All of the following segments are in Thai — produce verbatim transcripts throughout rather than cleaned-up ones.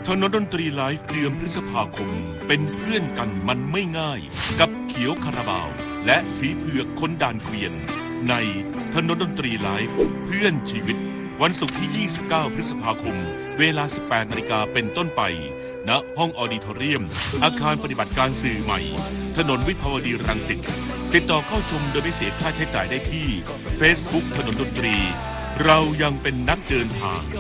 ถนนดนตรีไลฟ์เดือนพฤษภาคมเป็นเพื่อนกันมันไม่ง่ายกับเขียวคาราบาวและสีเผือกคนด่านเกวียนในถนนดนตรีไลฟ์เพื่อนชีวิตวันศุกร์ที่ยี่สิบเก้าพฤษภาคมเวลา สิบแปดนาฬิกาเป็นต้นไปณห้องออดิทอเรียมอาคารปฏิบัติการสื่อใหม่ถนนวิภาวดีรังสิตติดต่อเข้าชมโดยไม่เสียค่าใช้จ่ายได้ที่ Facebook ถนนดนตรีเรายังเป็นนักเดินทาง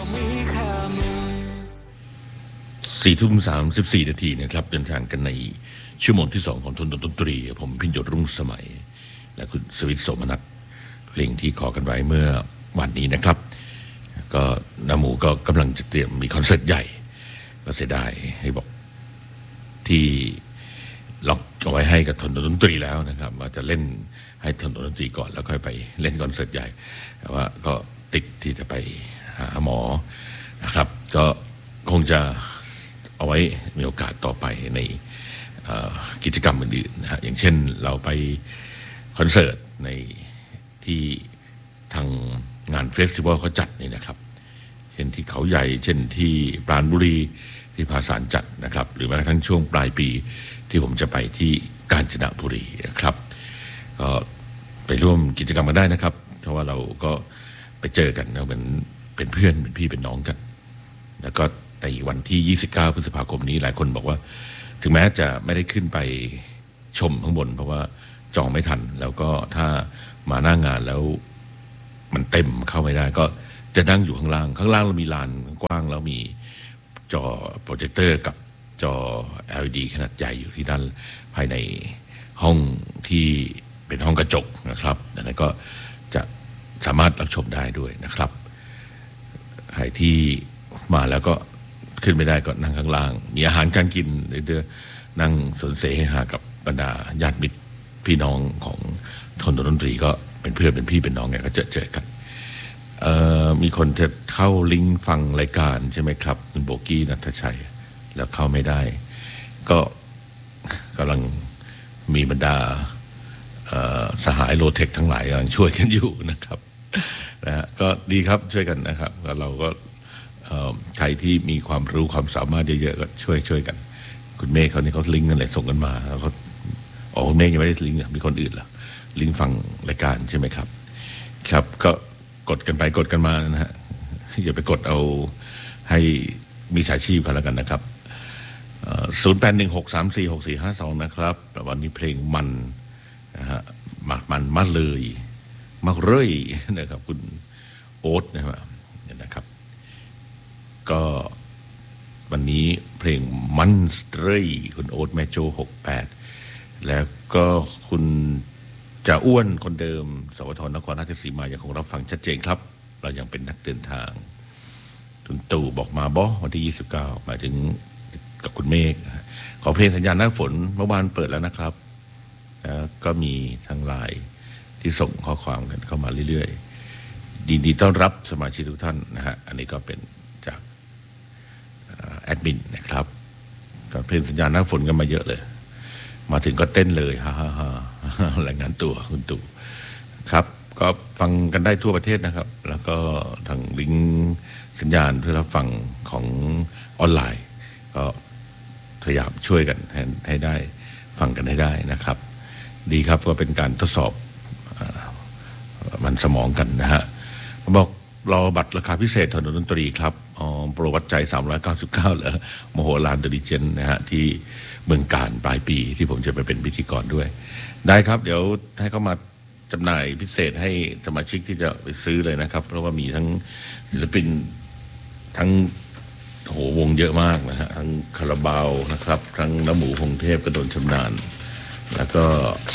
สี่ทุ่มสามสิบสี่นาทีนะครับเดินทางกันในชั่วโมงที่สองของถนนดนตรีผมพิญญรุ่งสมัยและคุณสวิทย์โสมนัสเพลงที่ขอกันไว้เมื่อวันนี้นะครับก็น้าหมูก็กำลังจะเตรียมมีคอนเสิร์ตใหญ่ก็เสียดายให้บอกที่ล็อกเอาไว้ให้กับถนนดนตรีแล้วนะครับว่าจะเล่นให้ถนนดนตรีก่อนแล้วค่อยไปเล่นคอนเสิร์ตใหญ่แต่ว่าก็ติดที่จะไปหาหมอนะครับก็คงจะเอาไว้มีโอกาสต่อไปในกิจกรรมอื่นๆนะฮะอย่างเช่นเราไปคอนเสิร์ตในที่ทางงานเฟสติวัลเขาจัดนี่นะครับเช่นที่เขาใหญ่เช่นที่ปราณบุรีที่ภาษาจัดนะครับหรือแม้กระทั่งช่วงปลายปีที่ผมจะไปที่กาญจนบุรีนะครับก็ไปร่วมกิจกรรมกันได้นะครับเพราะว่าเราก็ไปเจอกันเราเป็นเป็นเพื่อนเป็นพี่เป็นน้องกันแล้วก็ในวันที่ยี่สิบเก้าพฤษภาคมนี้หลายคนบอกว่าถึงแม้จะไม่ได้ขึ้นไปชมข้างบนเพราะว่าจองไม่ทันแล้วก็ถ้ามาหน้างานแล้วมันเต็มเข้าไม่ได้ก็จะนั่งอยู่ข้างล่างข้างล่างเรามีลานกว้างแล้วมีจอโปรเจคเตอร์กับจอ แอล อี ดี ขนาดใหญ่อยู่ที่ด้านภายในห้องที่เป็นห้องกระจกนะครับดังนั้นก็จะสามารถรับชมได้ด้วยนะครับใครที่มาแล้วก็ขึ้นไม่ได้ก็นั่งข้างล่างมีอาหารการกินเรื่อยๆนั่งสนเสหากับบรรดาญาติมิตรพี่น้องของถนนดนตรีก็เป็นเพื่อนเป็นพี่เป็นน้องไงก็เจอเจอกันมีคนจะเข้าลิงก์ฟังรายการใช่ไหมครับคุณโบกี้ณัฐชัยแล้วเข้าไม่ได้ก็กำลังมีบรรดาสหายโลเทคทั้งหลายกำลังช่วยกันอยู่นะครับนะฮะก็ดีครับช่วยกันนะครับเราก็ใครที่มีความรู้ความสามารถเยอะๆก็ช่วยช่วยกันคุณเมฆเขานี่เขาลิงก์กันเลยส่งกันมาแล้วเขาอ๋อคุณเมฆยังไม่ได้ลิงก์มีคนอื่นเหรอลิงก์ฟังรายการใช่ไหมครับครับก็กดกันไปกดกันมานะฮะอย่าไปกดเอาให้มีสายชีพกันแล้วกันนะครับศูนย์แปดหนึ่งหกสามสี่หกสี่ห้าสองนะครับวันนี้เพลงมันนะฮะมากมันมากเลยมากเลยนะครับคุณโอ๊ตนะครับเนี่ยนะครับก็วันนี้เพลงมันเลยคุณโอ๊ตแมโจหกแปดแล้วก็คุณจ่าอ้วนคนเดิมสวทนครราชสีมายังคงรับฟังชัดเจนครับเรายังเป็นนักเดินทางคุณตู่บอกมาบอวันที่ยี่สิบเก้าหมายถึงกับคุณเมฆขอเพลงสัญญาณหน้าฝนเมื่อวานเปิดแล้วนะครับแล้วก็มีทางไลน์ที่ส่งข้อความกันเข้ามาเรื่อยๆดีดีต้อนรับสมาชิกทุกท่านนะฮะอันนี้ก็เป็นจากแอดมินนะครับก็เพลงสัญญาณหน้าฝนกันมาเยอะเลยมาถึงก็เต้นเลยฮ่าฮ่าฮ่ารายงานตัวคุณตู่ครับก็ฟังกันได้ทั่วประเทศนะครับแล้วก็ทางลิงก์สัญญาณเพื่อรับฟังของออนไลน์ก็พยายามช่วยกันให้ได้ฟังกันให้ได้นะครับดีครับก็เป็นการทดสอบมันสมองกันนะฮะบอกรอบัตรราคาพิเศษถนนดนตรีครับอ๋อโปรวัดใจสามร้อยเก้าสิบเก้าเหรอโมโหลานเดลิเจนนะฮะที่เมืองการปลายปีที่ผมจะไปเป็นพิธีกรด้วยได้ครับเดี๋ยวให้เขามาจำหน่ายพิเศษให้สมาชิกที่จะไปซื้อเลยนะครับเพราะว่ามีทั้งศิลปินทั้งโหวงเยอะมากนะฮะทั้งคาราบาวนะครับทั้งน้ำหมูพงเทพกระโดนชำนาญแล้วก็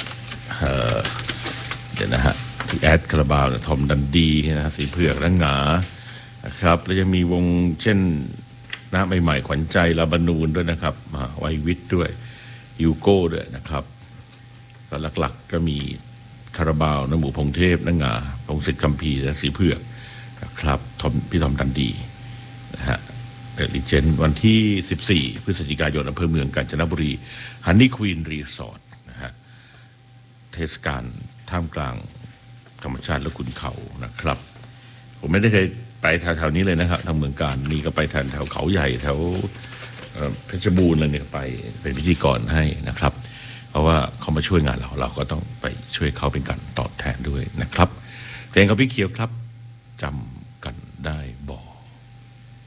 เดี๋ยวนะฮะพี่แอดคาราบาวทอมดันดีนะฮะสีเผือกและหงานะครับแล้วยังมีวงเช่นหน้าใหม่ๆขวัญใจลาบานูนด้วยนะครับมาไววิทด้วยยูโก้ด้วยนะครับก็หลักๆก็มีคาราบาวน้ำหมูพงเทพและหงาพงศิษฐ์คัมภีร์และสีเผือกนะครับทอมพี่ทอมดันดีนะฮะเดลิเจนวันที่สิบสี่พฤศจิกายนอำเภอเมืองกาญจนบุรีฮันนี่ควีนรีสอร์ทนะฮะเทศกาลท่ามกลางธรรมชาติและขุนเขานะครับผมไม่ได้เคยไปแถวๆนี้เลยนะครับทางเมืองการมีก็ไปแถวแถวเขาใหญ่แถวเพชรบูรณ์อะไรเนี่ยไปเป็นพิธีกรให้นะครับ เพราะว่าเขามาช่วยงานเราเราก็ต้องไปช่วยเขาเป็นการตอบแทนด้วยนะครับเพลงของพี่เขียวครับจำกันได้